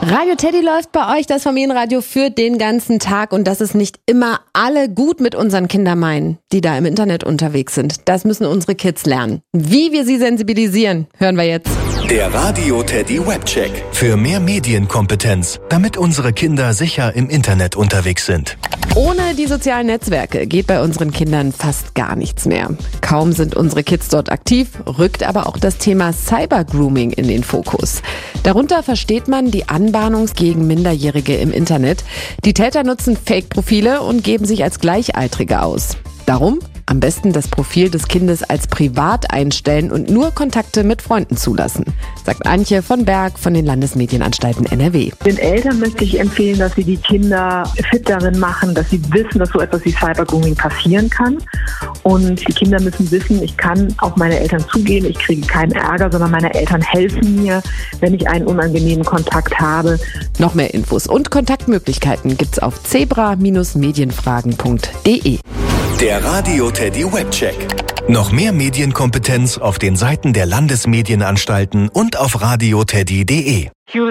Radio Teddy läuft bei euch, das Familienradio für den ganzen Tag, und dass es nicht immer alle gut mit unseren Kindern meinen, die da im Internet unterwegs sind. Das müssen unsere Kids lernen. Wie wir sie sensibilisieren, hören wir jetzt. Der Radio Teddy Webcheck. Für mehr Medienkompetenz, damit unsere Kinder sicher im Internet unterwegs sind. Ohne die sozialen Netzwerke geht bei unseren Kindern fast gar nichts mehr. Kaum sind unsere Kids dort aktiv, rückt aber auch das Thema Cybergrooming in den Fokus. Darunter versteht man die Anbahnung gegen Minderjährige im Internet. Die Täter nutzen Fake-Profile und geben sich als Gleichaltrige aus. Darum am besten das Profil des Kindes als privat einstellen und nur Kontakte mit Freunden zulassen, sagt Antje von Berg von den Landesmedienanstalten NRW. Den Eltern möchte ich empfehlen, dass sie die Kinder fit darin machen, dass sie wissen, dass so etwas wie Cybergrooming passieren kann. Und die Kinder müssen wissen, ich kann auf meine Eltern zugehen, ich kriege keinen Ärger, sondern meine Eltern helfen mir, wenn ich einen unangenehmen Kontakt habe. Noch mehr Infos und Kontaktmöglichkeiten gibt's auf zebra-medienfragen.de. Der Radio Teddy Webcheck. Noch mehr Medienkompetenz auf den Seiten der Landesmedienanstalten und auf radioteddy.de.